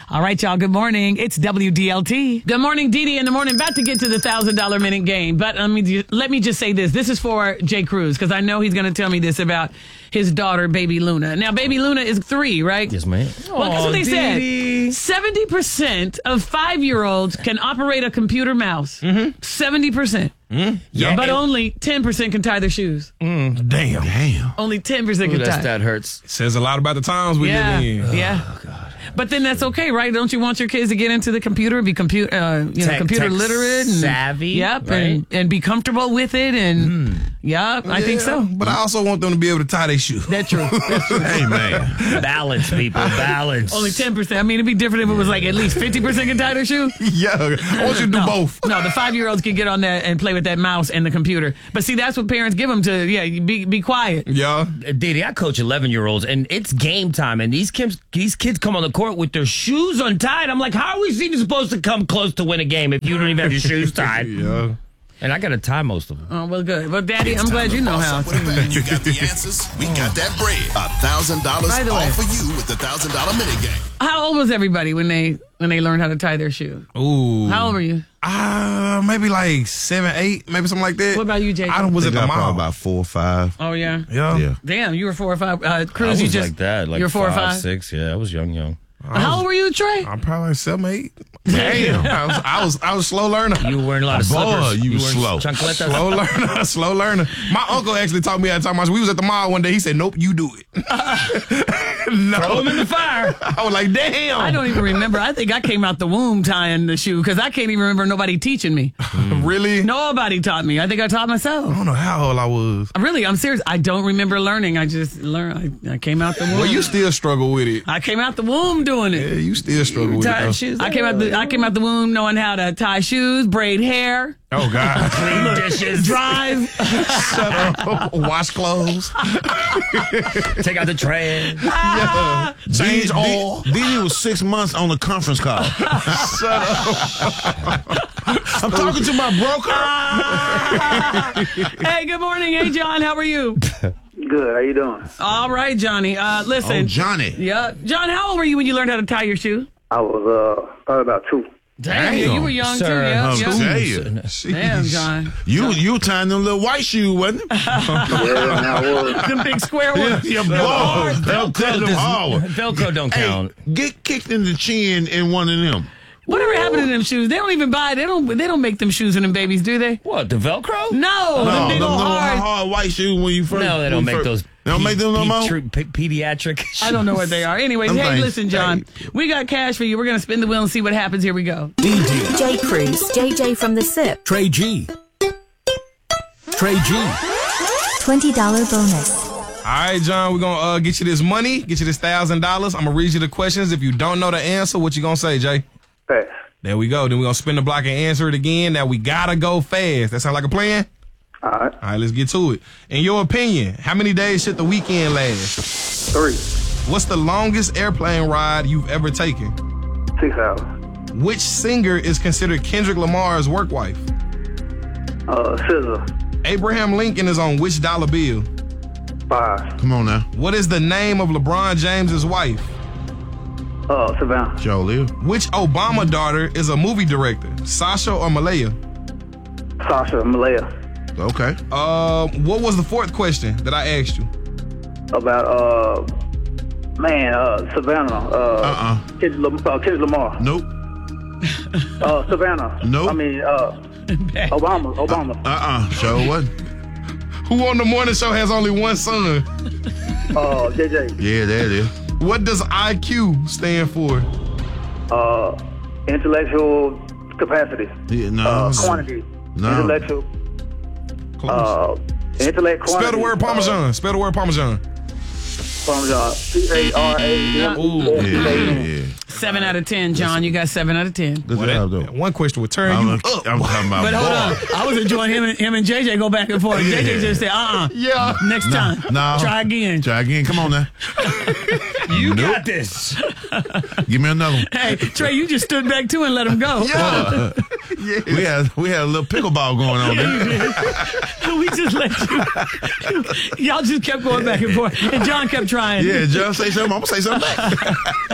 All right, y'all. Good morning. It's WDLT. Good morning, Dee Dee in the morning. About to get to the $1,000 minute game. But let me just say this. This is for Jay Cruz, because I know he's going to tell me this about his daughter, Baby Luna. Now, Baby Luna is 3, right? Yes, ma'am. Well, that's what they said. 70% of 5-year-olds can operate a computer mouse. 70%. Yeah. But only 10% can tie their shoes. Damn. Only 10% can tie. That hurts. Says a lot about the times we live in. Yeah. Oh, God. But then that's okay, right? Don't you want your kids to get into the computer, be computer literate, and savvy, yep, right? and be comfortable with it, and I think so. But I also want them to be able to tie their shoes. That's true. Hey, man. Balance, people. Balance. Only 10%. I mean, it'd be different if it was like at least 50% can tie their shoe. Yeah, I want you to do both. No, the 5-year-olds can get on that and play with that mouse and the computer. But see, that's what parents give them to. Yeah, be quiet. Yeah. Didi, I coach 11-year-olds, and it's game time, and these kids come on the court with their shoes untied. I'm like, how are we even supposed to come close to win a game if you don't even have your shoes tied? Yeah. And I got to tie most of them. Oh, well, good. Well, Daddy, I'm glad you know how. You got the answers. We got that bread. $1,000 all for you with the $1,000 minute game. How old was everybody when they learned how to tie their shoe? Ooh. How old were you? Maybe like 7, 8, maybe something like that. What about you, JJ? I was at the mall. About 4 or 5. Oh, yeah? Yeah. Damn, you were 4 or 5. Cruz, I was you just like that. Like you're 4 or 5? 6. Yeah, I was young. How old were you, Trey? I'm probably like 7, 8. Damn. I was a slow learner. You were wearing a lot of slippers. You were wearing slow. chancletas. Slow learner. My uncle actually taught me how to tie my shoes. We was at the mall one day. He said, "Nope, you do it." No. Throw him in the fire. I was like, damn. I don't even remember. I think I came out the womb tying the shoe because I can't even remember nobody teaching me. Really? Nobody taught me. I think I taught myself. I don't know how old I was. Really, I'm serious. I don't remember learning. I just learned. I came out the womb. Well, you still struggle with it. I came out the womb doing it. Yeah, you still struggle with it. Shoes. I came out the womb knowing how to tie shoes, braid hair. Oh, God. Clean dishes. Drive. Shut up. Wash clothes. Take out the trash. Yeah. Change oil. Didi was 6 months on a conference call. Shut up. I'm talking to my broker. Hey, good morning. Hey, John. How are you? Good. How you doing? All right, Johnny. Listen. Oh, Johnny. Yeah. John, how old were you when you learned how to tie your shoe? I was probably about 2. Damn, you were young sir. too. Yeah. Tell you. Damn, John. You tying them little white shoes, wasn't it? Yeah, now I was. Them big square ones. Yeah, boy. Velcro don't count. Hey, get kicked in the chin in one of them. Whatever happened to them shoes? They don't even buy. They don't make them shoes in them babies, do they? What, the Velcro? No, them big old hard. White shoes when you first. No, they don't make those. They don't make them no more? Pediatric. I don't know what they are. Anyways, hey, things. listen, John. We got cash for you. We're gonna spin the wheel and see what happens. Here we go. Jay Cruz, JJ from the SIP, Trey G. $20 bonus. All right, John, we're going to get you this money, get you this $1,000. I'm going to read you the questions. If you don't know the answer, what you going to say, Jay? Fast. There we go. Then we're going to spin the block and answer it again. Now, we got to go fast. That sound like a plan? All right. All right, let's get to it. In your opinion, how many days should the weekend last? 3. What's the longest airplane ride you've ever taken? 6 hours. Which singer is considered Kendrick Lamar's work wife? Scissor. Abraham Lincoln is on which dollar bill? 5. Come on now. What is the name of LeBron James's wife? Savannah. Jolie. Which Obama daughter is a movie director? Sasha or Malaya? Sasha. Malaya. Okay. What was the fourth question that I asked you? About Savannah. Kendrick Lamar. Nope. Savannah. Nope. I mean Obama. Sure what? Who on the morning show has only one son? JJ. Yeah, there it is. What does IQ stand for? Intellectual capacity. Yeah, no. Quantity. No. Intellectual. Close. Intellect quantity. Spell the word Parmesan. Spell the word Parmesan. Parmesan. P-A-R-A-M. Ooh. Yeah. 7 out of 10, John. You got 7 out of 10. Good job, though. One question would turn you up. I'm talking about But hold on. I was enjoying him and JJ go back and forth. Yeah. JJ just said, Yeah. next time. No. Try again. Try again. Come on now. You got this. Give me another one. Hey, Trey, you just stood back too and let him go. Yeah. We had a little pickleball going on there. We just let you. Y'all just kept going back and forth. And John kept trying. Yeah, John say something, I'm going to say something back.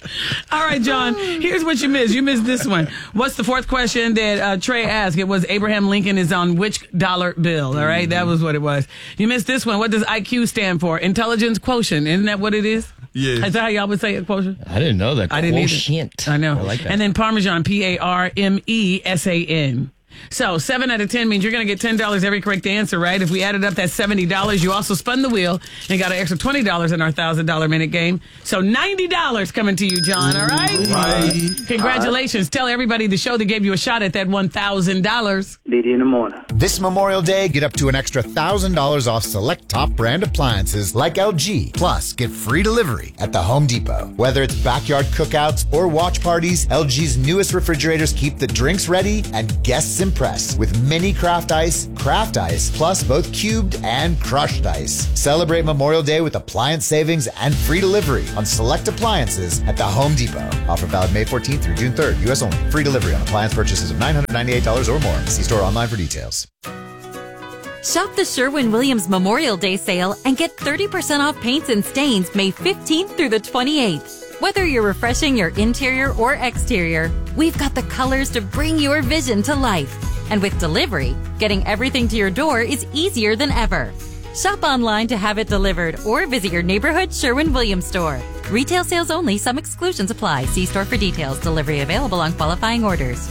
All right, John, here's what you missed. You missed this one. What's the fourth question that Trey asked? It was Abraham Lincoln is on which dollar bill? All right, that was what it was. You missed this one. What does IQ stand for? Intelligence quotient. Isn't that what it is? Yeah. Is that how y'all would say it, quotient? I didn't know that. I didn't either. Quotient. I know. I like that. And then Parmesan, Parmesan. So 7 out of 10 means you're going to get $10 every correct answer, right? If we added up that $70, you also spun the wheel and got an extra $20 in our $1,000 minute game. So $90 coming to you, John, all right? Congratulations. Tell everybody the show that gave you a shot at that $1,000. Didi in the morning. This Memorial Day, get up to an extra $1,000 off select top brand appliances like LG. Plus, get free delivery at the Home Depot. Whether it's backyard cookouts or watch parties, LG's newest refrigerators keep the drinks ready and guests impressed with mini craft ice, plus both cubed and crushed ice. Celebrate Memorial Day with appliance savings and free delivery on select appliances at the Home Depot. Offer valid May 14th through June 3rd. U.S. only. Free delivery on appliance purchases of $998 or more. See store online for details. Shop the Sherwin-Williams Memorial Day sale and get 30% off paints and stains May 15th through the 28th. Whether you're refreshing your interior or exterior, we've got the colors to bring your vision to life. And with delivery, getting everything to your door is easier than ever. Shop online to have it delivered or visit your neighborhood Sherwin-Williams store. Retail sales only. Some exclusions apply. See store for details. Delivery available on qualifying orders.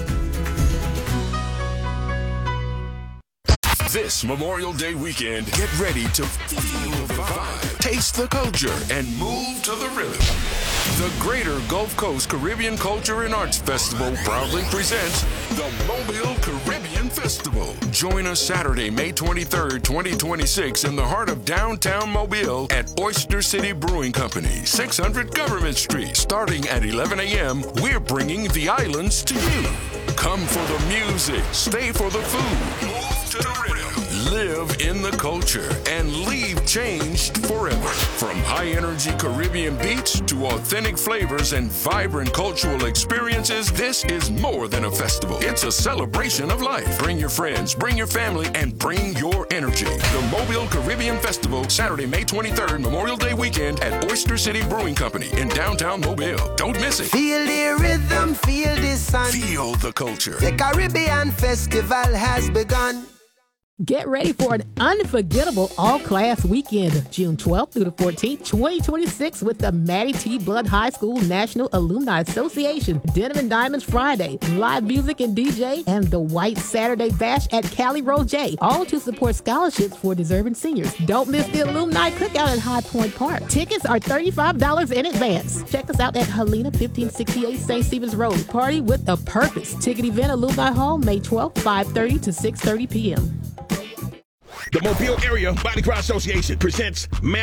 This Memorial Day weekend, get ready to feel the vibe, taste the culture, and move to the rhythm. The Greater Gulf Coast Caribbean Culture and Arts Festival proudly presents the Mobile Caribbean Festival. Join us Saturday, May 23rd, 2026 in the heart of downtown Mobile at Oyster City Brewing Company, 600 Government Street. Starting at 11 a.m., we're bringing the islands to you. Come for the music, stay for the food, move to the rhythm. Live in the culture and leave changed forever. From high-energy Caribbean beats to authentic flavors and vibrant cultural experiences, this is more than a festival. It's a celebration of life. Bring your friends, bring your family, and bring your energy. The Mobile Caribbean Festival, Saturday, May 23rd, Memorial Day weekend at Oyster City Brewing Company in downtown Mobile. Don't miss it. Feel the rhythm, feel the sun. Feel the culture. The Caribbean Festival has begun. Get ready for an unforgettable all-class weekend, June 12th through the 14th, 2026, with the Maddie T. Blood High School National Alumni Association, Denim and Diamonds Friday, live music and DJ, and the White Saturday Bash at Cali Roger, all to support scholarships for deserving seniors. Don't miss the Alumni Cookout at High Point Park. Tickets are $35 in advance. Check us out at Helena 1568 St. Stephen's Road. Party with a purpose. Ticket event, Alumni Hall, May 12th, 5:30 to 6:30 p.m. The Mobile Area Body Cry Association presents